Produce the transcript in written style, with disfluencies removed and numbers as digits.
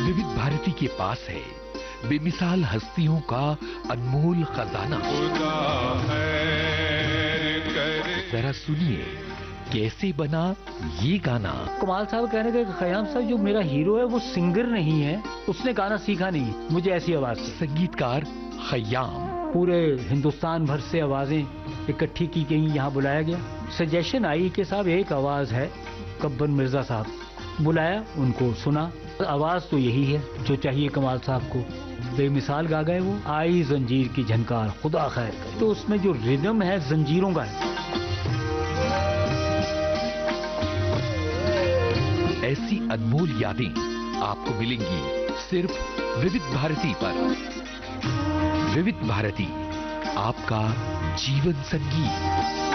विविध भारती के पास है बेमिसाल हस्तियों का अनमोल खजाना। जरा सुनिए कैसे बना ये गाना। कमाल साहब कहने के खयाम साहब जो मेरा हीरो है वो सिंगर नहीं है, उसने गाना सीखा नहीं, मुझे ऐसी आवाज से। संगीतकार खयाम। पूरे हिंदुस्तान भर से आवाजें इकट्ठी की गई, यहाँ बुलाया गया। सजेशन आई कि साहब एक आवाज है कब्बर मिर्जा साहब, बुलाया, उनको सुना, आवाज तो यही है जो चाहिए कमाल साहब को। बेमिसाल गा गए वो। आई जंजीर की झनकार खुदा खैर करे, तो उसमें जो रिदम है जंजीरों का है। ऐसी अनमोल यादें आपको मिलेंगी सिर्फ विविध भारती पर। विविध भारती, आपका जीवन संगीत।